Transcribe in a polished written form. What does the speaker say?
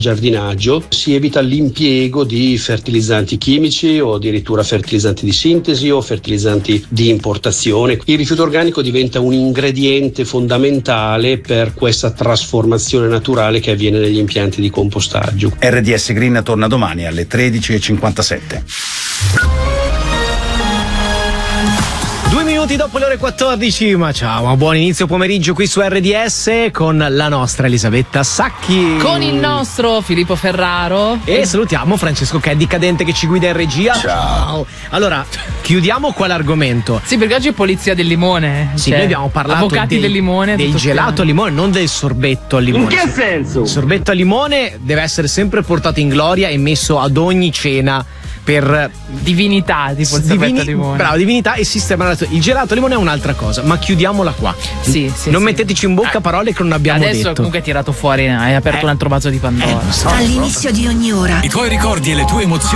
giardinaggio, si evita l'impiego di fertilizzanti chimici o addirittura fertilizzanti di sintesi o fertilizzanti di importazione. Il rifiuto organico diventa un ingrediente fondamentale per questa trasformazione naturale che avviene negli impianti di compostaggio. RDS Green torna domani alle 13:57. 2 minuti dopo le ore 14, ma ciao, un buon inizio pomeriggio qui su RDS con la nostra Elisabetta Sacchi, con il nostro Filippo Ferraro e salutiamo Francesco Cheddi Cadente che ci guida in regia. Ciao. Allora, chiudiamo qua l'argomento. Sì, perché oggi è polizia del limone. Sì, noi abbiamo parlato avvocati del limone, del gelato al limone, non del sorbetto al limone. In che senso? Il sorbetto al limone deve essere sempre portato in gloria e messo ad ogni cena per divinità, tipo il sorbetto al limone. Bravo, divinità e sistema. Il gelato al limone è un'altra cosa, ma chiudiamola qua. Sì, non metteteci in bocca parole che non abbiamo adesso detto. Comunque hai tirato fuori, hai aperto un altro vaso di Pandora. All'inizio di ogni ora i tuoi ricordi e le tue emozioni